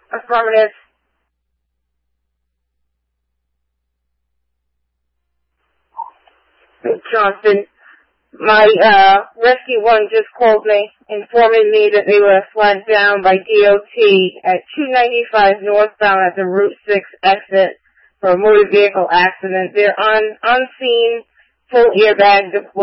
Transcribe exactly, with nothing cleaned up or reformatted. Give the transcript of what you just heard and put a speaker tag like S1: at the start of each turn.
S1: Affirmative. Johnson, my uh, rescue one just called me, informing me that they were flagged down by D O T at two ninety-five northbound at the Route six exit for a motor vehicle accident. They're on, on scene, full airbag deployed.